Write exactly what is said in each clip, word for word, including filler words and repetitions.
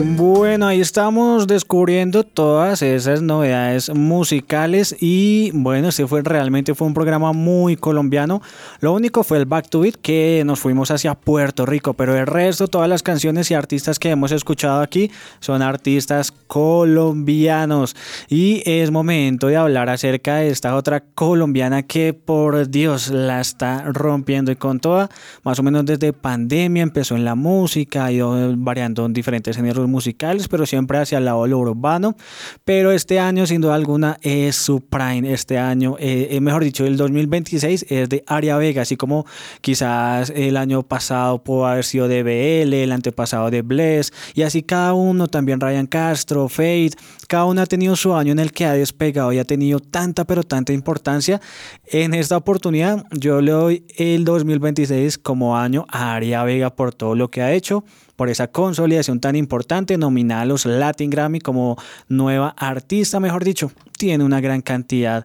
Bueno, ahí estamos descubriendo todas esas novedades musicales y bueno, este fue realmente fue un programa muy colombiano. Lo único fue el Back to It que nos fuimos hacia Puerto Rico, pero el resto, todas las canciones y artistas que hemos escuchado aquí son artistas colombianos y es momento de hablar acerca de esta otra colombiana que por Dios la está rompiendo y con toda, más o menos desde pandemia empezó en la música, ha ido variando en diferentes géneros musicales, pero siempre hacia el lado de lo urbano. Pero este año, sin duda alguna, es su prime. Este año, eh, mejor dicho, el dos mil veintiséis es de Aria Vega, así como quizás el año pasado pudo haber sido de B L, el antepasado de Bless, y así cada uno, también Ryan Castro, Fate, cada uno ha tenido su año en el que ha despegado y ha tenido tanta, pero tanta importancia. En esta oportunidad, yo le doy el dos mil veintiséis como año a Aria Vega por todo lo que ha hecho, por esa consolidación tan importante, nominada a los Latin Grammy como nueva artista, mejor dicho, tiene una gran cantidad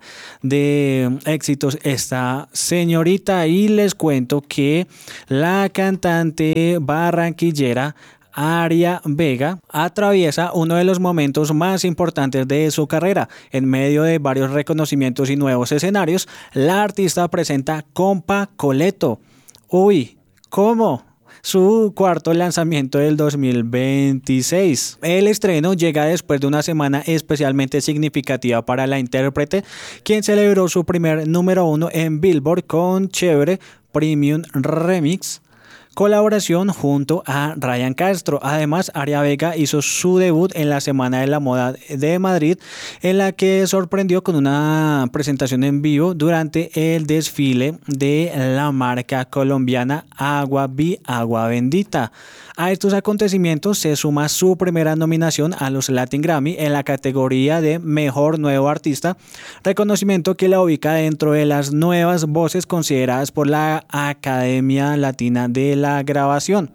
de éxitos esta señorita y les cuento que la cantante barranquillera Aria Vega atraviesa uno de los momentos más importantes de su carrera. En medio de varios reconocimientos y nuevos escenarios, la artista presenta Compa Coleto. Uy, ¿cómo? Su cuarto lanzamiento del dos mil veintiséis. El estreno llega después de una semana especialmente significativa para la intérprete, quien celebró su primer número uno en Billboard con Chévere Premium Remix, colaboración junto a Ryan Castro. Además, Aria Vega hizo su debut en la Semana de la Moda de Madrid, en la que sorprendió con una presentación en vivo durante el desfile de la marca colombiana Agua Vi Agua Bendita. A estos acontecimientos se suma su primera nominación a los Latin Grammy en la categoría de Mejor Nuevo Artista, reconocimiento que la ubica dentro de las nuevas voces consideradas por la Academia Latina de la Grabación.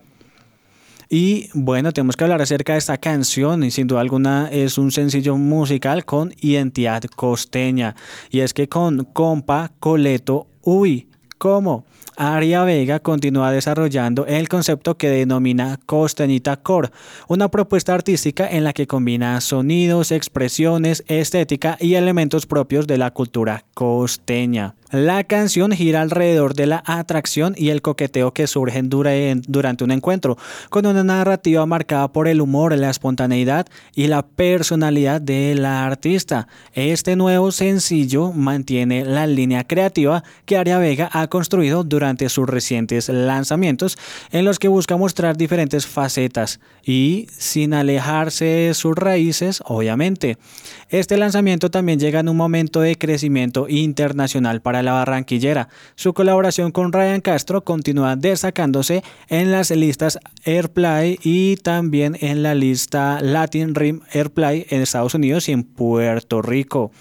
Y bueno, tenemos que hablar acerca de esta canción y sin duda alguna es un sencillo musical con identidad costeña. Y es que con Compa Coleto, uy, ¿cómo? Aria Vega continúa desarrollando el concepto que denomina Costeñita Core, una propuesta artística en la que combina sonidos, expresiones, estética y elementos propios de la cultura costeña. La canción gira alrededor de la atracción y el coqueteo que surgen durante un encuentro, con una narrativa marcada por el humor, la espontaneidad y la personalidad de la artista. Este nuevo sencillo mantiene la línea creativa que Aria Vega ha construido durante sus recientes lanzamientos, en los que busca mostrar diferentes facetas y sin alejarse de sus raíces, obviamente. Este lanzamiento también llega en un momento de crecimiento internacional para la barranquillera. Su colaboración con Ryan Castro continúa destacándose en las listas Airplay y también en la lista Latin Rim Airplay en Estados Unidos y en Puerto Rico.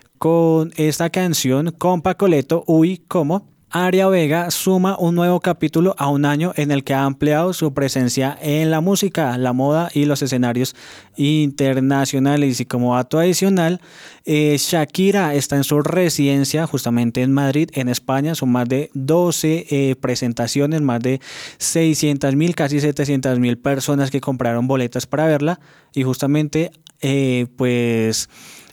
Con esta canción, Compa Coleto, uy, ¿cómo? Aria Vega suma un nuevo capítulo a un año en el que ha ampliado su presencia en la música, la moda y los escenarios internacionales. Y como dato adicional, eh, Shakira está en su residencia justamente en Madrid, en España. Son más de doce eh, presentaciones, más de seiscientas mil, casi setecientas mil personas que compraron boletas para verla. Y justamente, eh, pues...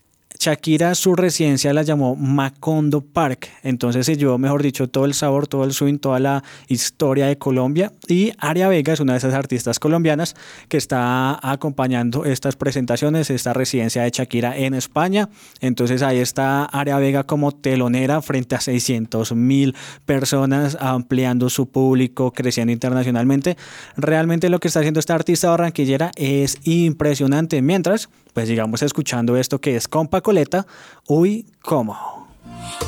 Shakira su residencia la llamó Macondo Park, entonces se llevó, mejor dicho, todo el sabor, todo el swing, toda la historia de Colombia, y Aria Vega es una de esas artistas colombianas que está acompañando estas presentaciones, esta residencia de Shakira en España. Entonces ahí está Aria Vega como telonera frente a seiscientas mil personas, ampliando su público, creciendo internacionalmente. Realmente lo que está haciendo esta artista barranquillera es impresionante. Mientras, pues sigamos escuchando esto que es Compa Coleta, uy, ¿cómo?